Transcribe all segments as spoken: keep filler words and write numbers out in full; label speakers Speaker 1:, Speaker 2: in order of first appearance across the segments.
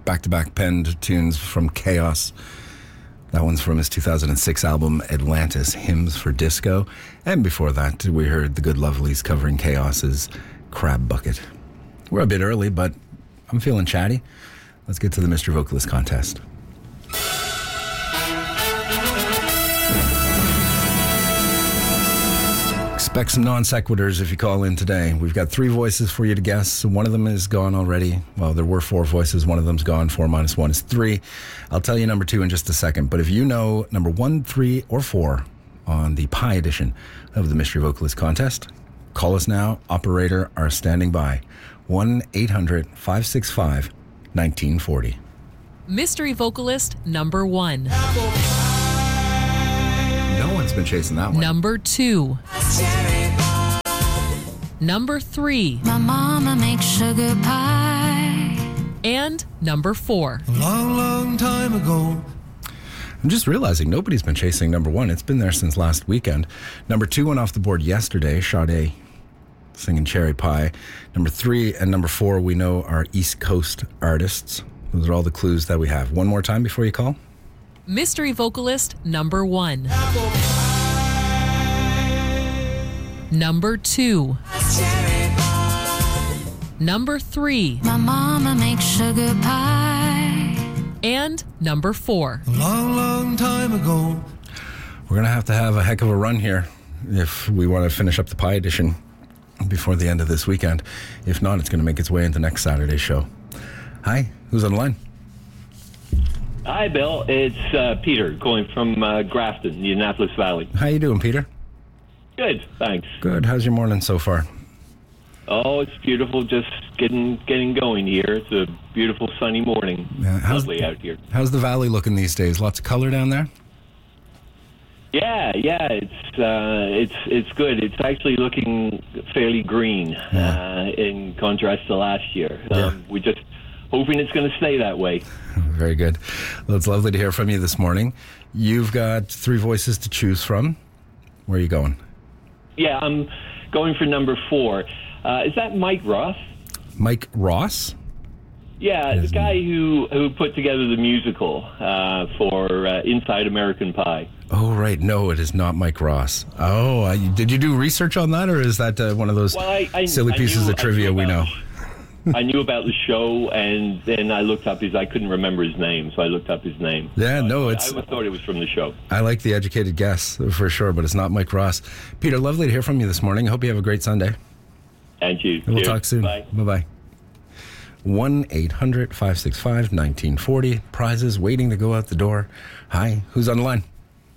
Speaker 1: back-to-back penned tunes from Chaos. That one's from his two thousand six album Atlantis, Hymns for Disco. And before that, we heard the Good Lovelies covering Chaos's Crab Bucket. We're a bit early, but I'm feeling chatty. Let's get to the Mystery Vocalist contest. Expect some non sequiturs if you call in today. We've got three voices for you to guess. One of them is gone already. Well, there were four voices. One of them's gone. Four minus one is three. I'll tell you number two in just a second. But if you know number one, three, or four on the Pi edition of the Mystery Vocalist contest, call us now. Operator are standing by. one eight hundred five six five nineteen forty.
Speaker 2: Mystery Vocalist number one.
Speaker 1: No one's been chasing that one.
Speaker 2: Number two. Number three.
Speaker 3: My mama makes sugar pie.
Speaker 2: And number four.
Speaker 4: A long, long time ago.
Speaker 1: I'm just realizing nobody's been chasing number one. It's been there since last weekend. Number two went off the board yesterday. Sade singing Cherry Pie. Number three and number four we know are East Coast artists. Those are all the clues that we have. One more time before you call.
Speaker 2: Mystery Vocalist number one. Number two. Number three.
Speaker 3: My mama makes sugar pie.
Speaker 2: And number four.
Speaker 4: A long, long time ago.
Speaker 1: We're going to have to have a heck of a run here if we want to finish up the Pi edition before the end of this weekend. If not, it's going to make its way into next Saturday's show. Hi, who's on the line?
Speaker 5: Hi, Bill. It's uh, Peter calling from uh, Grafton, the Annapolis Valley.
Speaker 1: How you doing, Peter?
Speaker 5: Good, thanks.
Speaker 1: Good. How's your morning so far?
Speaker 5: Oh, it's beautiful. Just getting getting going here. It's a beautiful sunny morning.
Speaker 1: Yeah, how's,
Speaker 5: Lovely out here.
Speaker 1: How's the valley looking these days? Lots of color down there?
Speaker 5: Yeah, yeah. It's uh, it's it's good. It's actually looking fairly green
Speaker 1: Yeah.
Speaker 5: uh, in contrast to last year.
Speaker 1: Yeah.
Speaker 5: Um, we're just hoping it's going to stay that way.
Speaker 1: Very good. Well, it's lovely to hear from you this morning. You've got three voices to choose from. Where are you going?
Speaker 5: Yeah, I'm going for number four. Uh, is that Mike Ross?
Speaker 1: Mike Ross?
Speaker 5: Yeah, the
Speaker 1: Isn't
Speaker 5: guy who, who put together the musical uh, for uh, Inside American Pie.
Speaker 1: Oh, right. No, it is not Mike Ross. Oh, I, did you do research on that, or is that uh, one of those
Speaker 5: Well, I, I,
Speaker 1: silly
Speaker 5: I
Speaker 1: pieces
Speaker 5: knew-
Speaker 1: of trivia
Speaker 5: I knew
Speaker 1: we know?
Speaker 5: about- I knew about the show, and then I looked up his. I couldn't remember his name, so I looked up his name.
Speaker 1: Yeah, no,
Speaker 5: I,
Speaker 1: it's.
Speaker 5: I thought it was from the show.
Speaker 1: I like the educated guess for sure, but it's not Mike Ross. Peter, lovely to hear from you this morning. I hope you have a great Sunday.
Speaker 5: And you.
Speaker 1: We'll
Speaker 5: Cheers.
Speaker 1: talk soon.
Speaker 5: Bye.
Speaker 1: Bye-bye. one eight hundred five six five nineteen forty. Prizes waiting to go out the door. Hi, who's on the line?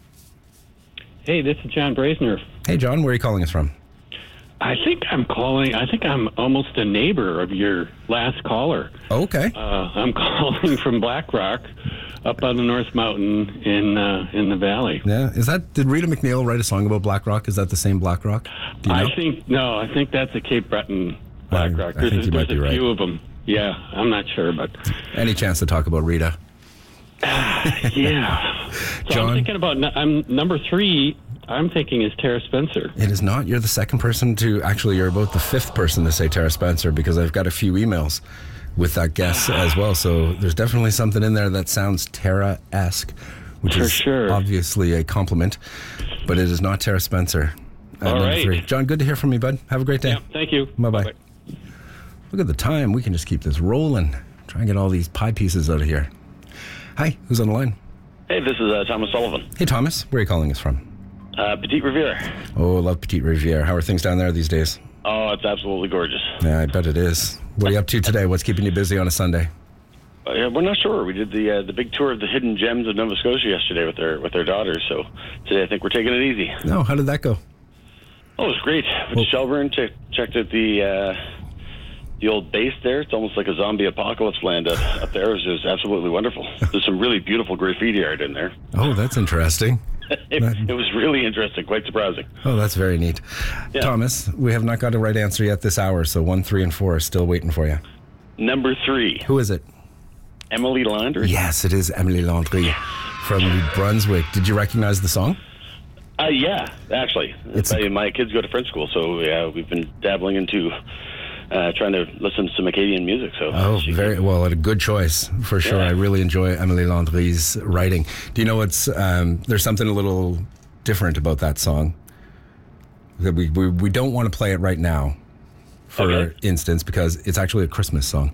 Speaker 6: Hey, this is John Braisner.
Speaker 1: Hey, John, where are you calling us from?
Speaker 6: I think I'm calling, I think I'm almost a neighbor of your last caller.
Speaker 1: Oh, okay.
Speaker 6: Uh, I'm calling from Black Rock, up on the North Mountain in uh, in the valley.
Speaker 1: Yeah, is that, did Rita McNeil write a song about Black Rock? Is that the same Black Rock? Do you know?
Speaker 6: I think, no, I think that's a Cape Breton Black
Speaker 1: I-
Speaker 6: Rock.
Speaker 1: I
Speaker 6: There's,
Speaker 1: think you might
Speaker 6: there's
Speaker 1: be
Speaker 6: a
Speaker 1: right.
Speaker 6: few of them. Yeah, I'm not sure, but
Speaker 1: Any chance to talk about Rita?
Speaker 6: yeah. So
Speaker 1: John?
Speaker 6: I'm thinking about, n- I'm number three, I'm thinking is Tara Spencer.
Speaker 1: It is not. You're the second person to, actually, you're about the fifth person to say Tara Spencer, because I've got a few emails with that guess as well. So there's definitely something in there that sounds Tara-esque, which
Speaker 6: For
Speaker 1: is
Speaker 6: sure.
Speaker 1: obviously a compliment, but it is not Tara Spencer. at
Speaker 6: All
Speaker 1: number
Speaker 6: right.
Speaker 1: three. John, good to hear from you, bud. Have a great day.
Speaker 6: Yeah, thank you.
Speaker 1: Bye-bye.
Speaker 6: Bye-bye.
Speaker 1: Look at the time. We can just keep this rolling. Try and get all these pie pieces out of here. Hi, who's on the line?
Speaker 7: Hey, this is uh, Thomas Sullivan.
Speaker 1: Hey, Thomas. Where are you calling us from?
Speaker 7: Uh, Petite Riviere.
Speaker 1: Oh, I love Petite Riviere. How are things down there these days?
Speaker 7: Oh, it's absolutely gorgeous.
Speaker 1: Yeah, I bet it is. What are you up to today? What's keeping you busy on a Sunday?
Speaker 7: Uh, yeah, we're not sure. We did the uh, the big tour of the hidden gems of Nova Scotia yesterday with their with their daughters. So today I think we're taking it easy.
Speaker 1: No, how did that go?
Speaker 7: Oh, it was great. Went
Speaker 1: Well-
Speaker 7: to Shelburne, che- checked out the uh, the old base there. It's almost like a zombie apocalypse land up, up there. It was just absolutely wonderful. There's some really beautiful graffiti art in there.
Speaker 1: Oh, that's interesting.
Speaker 7: it, it was really interesting, quite surprising.
Speaker 1: Oh, that's very neat.
Speaker 7: Yeah.
Speaker 1: Thomas, we have not got a right answer yet this hour, so one, three, and four are still waiting for you.
Speaker 7: Number three,
Speaker 1: Who is it?
Speaker 7: Emily Landry.
Speaker 1: Yes, it is Emily Landry from New Brunswick. Did you recognize the song?
Speaker 7: Uh, yeah, actually.
Speaker 1: It's
Speaker 7: my,
Speaker 1: a-
Speaker 7: my kids go to French school, so yeah, we've been dabbling into uh, trying to listen to some Acadian music. So
Speaker 1: Oh,
Speaker 7: she
Speaker 1: very well. A good choice for sure.
Speaker 7: Yeah.
Speaker 1: I really enjoy Emily Landry's writing. Do you know what's um, there's something a little different about that song that we we, we don't want to play it right now, for
Speaker 7: Okay.
Speaker 1: instance, because it's actually a Christmas song.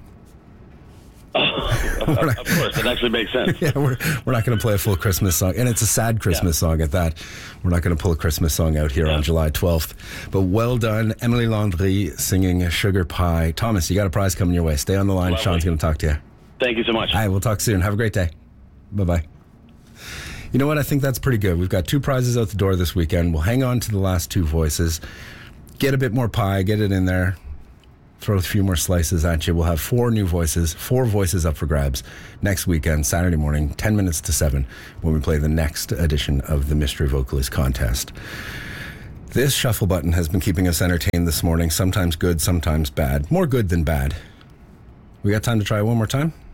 Speaker 7: Of course, it actually makes sense.
Speaker 1: Yeah, we're we're not going to play a full Christmas song, and it's a sad Christmas song at that. We're not going to pull a Christmas song out here on July twelfth. But well done, Emily Landry singing Sugar Pie. Thomas, you got a prize coming your way. Stay on the line.
Speaker 7: Lovely.
Speaker 1: Sean's going to talk to you.
Speaker 7: Thank you so much.
Speaker 1: All right, we'll talk soon. Have a great day. Bye-bye. You know what? I think that's pretty good. We've got two prizes out the door this weekend. We'll hang on to the last two voices. Get a bit more pie. Get it in there. Throw a few more slices at you. We'll have four new voices, four voices up for grabs next weekend, Saturday morning, ten minutes to seven, when we play the next edition of the Mystery Vocalist Contest. This shuffle button has been keeping us entertained this morning, sometimes good, sometimes bad. More good than bad. We got time to try it one more time?